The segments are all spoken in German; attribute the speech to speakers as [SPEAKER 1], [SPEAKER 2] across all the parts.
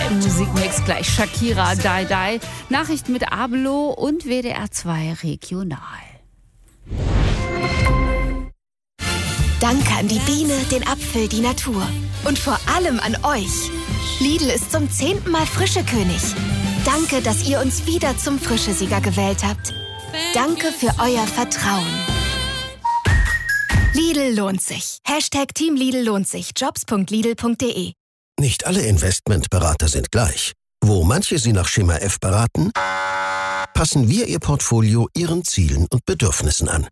[SPEAKER 1] im Musikmix. Gleich Shakira, Die Die. Nachrichten mit Abelo und WDR 2 Regional.
[SPEAKER 2] Danke an die Biene, den Apfel, die Natur. Und vor allem an euch. Lidl ist zum 10. Mal Frischekönig. Danke, dass ihr uns wieder zum Frischesieger gewählt habt. Danke für euer Vertrauen. Lidl lohnt sich. #Team Lidl lohnt sich. Jobs.lidl.de.
[SPEAKER 3] Nicht alle Investmentberater sind gleich. Wo manche Sie nach Schema F beraten, passen wir Ihr Portfolio Ihren Zielen und Bedürfnissen an.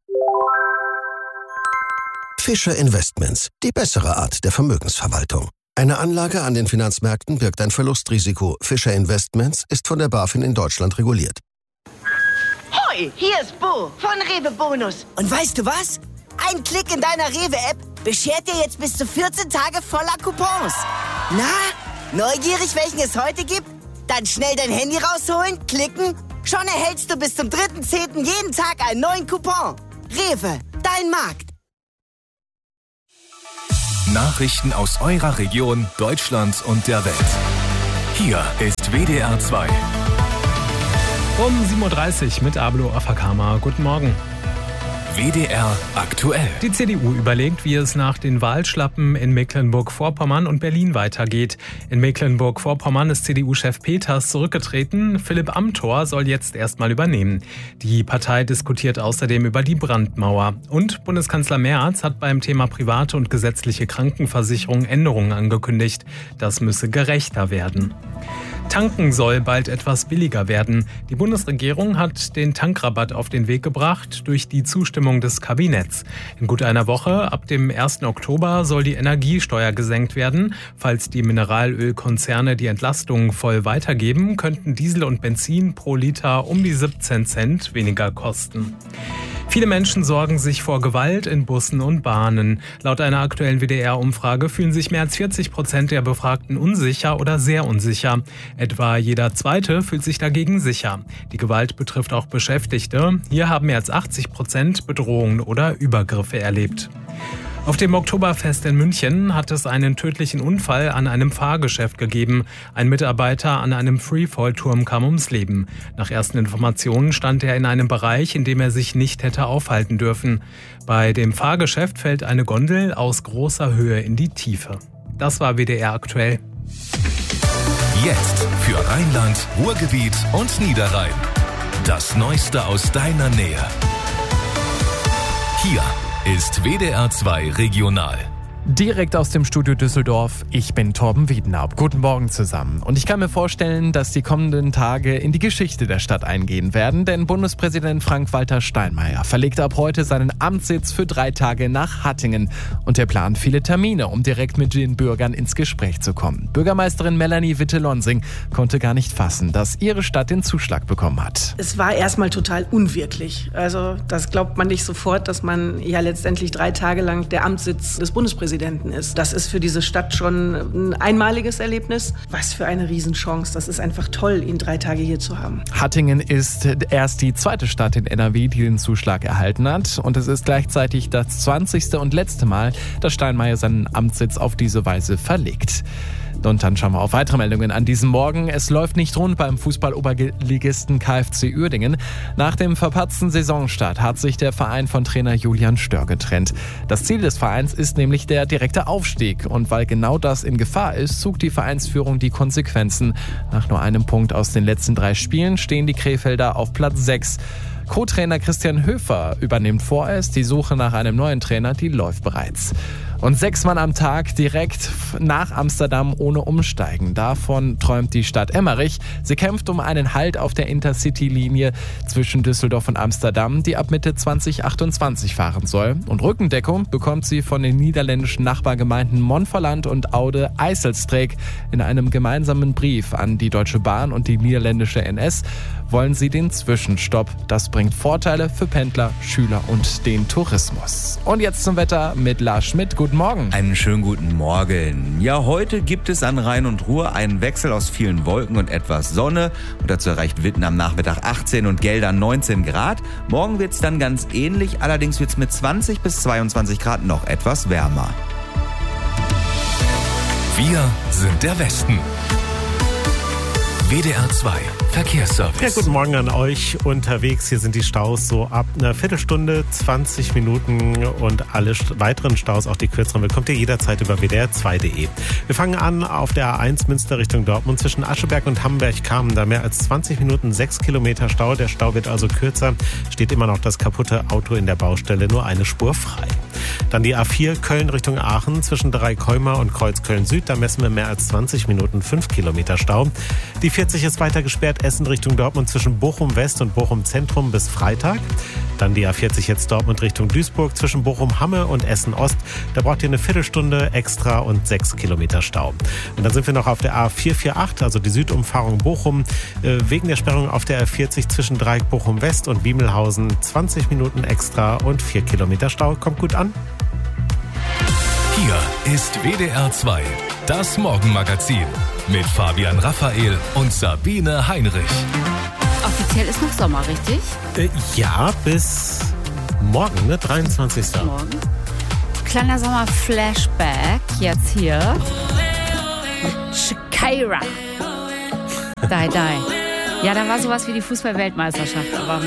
[SPEAKER 3] Fischer Investments, die bessere Art der Vermögensverwaltung. Eine Anlage an den Finanzmärkten birgt ein Verlustrisiko. Fischer Investments ist von der BaFin in Deutschland reguliert.
[SPEAKER 4] Hoi, hier ist Bo von Rewe Bonus. Und weißt du was? Ein Klick in deiner Rewe-App beschert dir jetzt bis zu 14 Tage voller Coupons. Na, neugierig, welchen es heute gibt? Dann schnell dein Handy rausholen, klicken. Schon erhältst du bis zum 3.10. jeden Tag einen neuen Coupon. Rewe, dein Markt.
[SPEAKER 5] Nachrichten aus eurer Region, Deutschland und der Welt. Hier ist WDR 2.
[SPEAKER 6] Um 7.30 Uhr mit Abelo Afakama. Guten Morgen.
[SPEAKER 5] WDR aktuell.
[SPEAKER 6] Die CDU überlegt, wie es nach den Wahlschlappen in Mecklenburg-Vorpommern und Berlin weitergeht. In Mecklenburg-Vorpommern ist CDU-Chef Peters zurückgetreten. Philipp Amthor soll jetzt erstmal übernehmen. Die Partei diskutiert außerdem über die Brandmauer. Und Bundeskanzler Merz hat beim Thema private und gesetzliche Krankenversicherung Änderungen angekündigt. Das müsse gerechter werden. Tanken soll bald etwas billiger werden. Die Bundesregierung hat den Tankrabatt auf den Weg gebracht durch die Zustimmung des Kabinetts. In gut einer Woche, ab dem 1. Oktober, soll die Energiesteuer gesenkt werden. Falls die Mineralölkonzerne die Entlastung voll weitergeben, könnten Diesel und Benzin pro Liter um die 17 Cent weniger kosten. Viele Menschen sorgen sich vor Gewalt in Bussen und Bahnen. Laut einer aktuellen WDR-Umfrage fühlen sich mehr als 40% der Befragten unsicher oder sehr unsicher. Etwa jeder Zweite fühlt sich dagegen sicher. Die Gewalt betrifft auch Beschäftigte. Hier haben mehr als 80% Bedrohungen oder Übergriffe erlebt. Auf dem Oktoberfest in München hat es einen tödlichen Unfall an einem Fahrgeschäft gegeben. Ein Mitarbeiter an einem Freefall-Turm kam ums Leben. Nach ersten Informationen stand er in einem Bereich, in dem er sich nicht hätte aufhalten dürfen. Bei dem Fahrgeschäft fällt eine Gondel aus großer Höhe in die Tiefe. Das war WDR aktuell.
[SPEAKER 5] Jetzt für Rheinland, Ruhrgebiet und Niederrhein. Das Neueste aus deiner Nähe. Hier ist WDR 2 Regional.
[SPEAKER 7] Direkt aus dem Studio Düsseldorf, ich bin Torben Wiedenaup. Guten Morgen zusammen. Und ich kann mir vorstellen, dass die kommenden Tage in die Geschichte der Stadt eingehen werden, denn Bundespräsident Frank-Walter Steinmeier verlegt ab heute seinen Amtssitz für 3 Tage nach Hattingen. Und er plant viele Termine, um direkt mit den Bürgern ins Gespräch zu kommen. Bürgermeisterin Melanie Witte-Lonsing konnte gar nicht fassen, dass ihre Stadt den Zuschlag bekommen hat.
[SPEAKER 8] Es war erstmal total unwirklich. Also das glaubt man nicht sofort, dass man ja letztendlich 3 Tage lang der Amtssitz des Bundespräsidenten ist. Das ist für diese Stadt schon ein einmaliges Erlebnis. Was für eine Riesenchance. Das ist einfach toll, ihn 3 Tage hier zu haben.
[SPEAKER 7] Hattingen ist erst die zweite Stadt in NRW, die den Zuschlag erhalten hat. Und es ist gleichzeitig das 20. und letzte Mal, dass Steinmeier seinen Amtssitz auf diese Weise verlegt. Und dann schauen wir auf weitere Meldungen an diesem Morgen. Es läuft nicht rund beim Fußball-Oberligisten KfC Uerdingen. Nach dem verpatzten Saisonstart hat sich der Verein von Trainer Julian Stör getrennt. Das Ziel des Vereins ist nämlich der direkte Aufstieg. Und weil genau das in Gefahr ist, zog die Vereinsführung die Konsequenzen. Nach nur einem Punkt aus den letzten 3 Spielen stehen die Krefelder auf Platz 6. Co-Trainer Christian Höfer übernimmt vorerst. Die Suche nach einem neuen Trainer, die läuft bereits. Und 6 Mann am Tag direkt nach Amsterdam ohne Umsteigen. Davon träumt die Stadt Emmerich. Sie kämpft um einen Halt auf der Intercity-Linie zwischen Düsseldorf und Amsterdam, die ab Mitte 2028 fahren soll. Und Rückendeckung bekommt sie von den niederländischen Nachbargemeinden Montferland und Oude-Eisselstreek. In einem gemeinsamen Brief an die Deutsche Bahn und die niederländische NS wollen sie den Zwischenstopp. Das bringt Vorteile für Pendler, Schüler und den Tourismus. Und jetzt zum Wetter mit Lars Schmidt. Guten Morgen.
[SPEAKER 9] Einen schönen guten Morgen. Ja, heute gibt es an Rhein und Ruhr einen Wechsel aus vielen Wolken und etwas Sonne. Und dazu erreicht Witten am Nachmittag 18 und Geldern 19 Grad. Morgen wird es dann ganz ähnlich, allerdings wird es mit 20 bis 22 Grad noch etwas wärmer.
[SPEAKER 5] Wir sind der Westen. WDR 2 Verkehrsservice.
[SPEAKER 10] Ja, guten Morgen an euch unterwegs. Hier sind die Staus so ab einer Viertelstunde, 20 Minuten und alle weiteren Staus, auch die kürzeren, bekommt ihr jederzeit über wdr2.de. Wir fangen an auf der A1 Münster Richtung Dortmund zwischen Ascheberg und Hamburg-Kamen. Da mehr als 20 Minuten, 6 Kilometer Stau. Der Stau wird also kürzer. Steht immer noch das kaputte Auto in der Baustelle, nur eine Spur frei. Dann die A4 Köln Richtung Aachen zwischen Dreikäumer und Kreuzköln Süd. Da messen wir mehr als 20 Minuten, 5 Kilometer Stau. Die 40 ist weiter gesperrt, Essen Richtung Dortmund zwischen Bochum West und Bochum Zentrum bis Freitag. Dann die A40 jetzt Dortmund Richtung Duisburg zwischen Bochum-Hamme und Essen Ost. Da braucht ihr eine Viertelstunde extra und 6 Kilometer Stau. Und dann sind wir noch auf der A448, also die Südumfahrung Bochum. Wegen der Sperrung auf der A40 zwischen Dreieck Bochum West und Wiemelhausen 20 Minuten extra und 4 Kilometer Stau. Kommt gut an.
[SPEAKER 5] Hier ist WDR 2, das Morgenmagazin mit Fabian Raphael und Sabine Heinrich.
[SPEAKER 1] Offiziell ist noch Sommer, richtig?
[SPEAKER 10] Ja, bis morgen, ne? 23.
[SPEAKER 1] Morgen. Kleiner Sommer-Flashback jetzt hier. Mit Shakira. Die. Ja, da war sowas wie die Fußball-Weltmeisterschaft, aber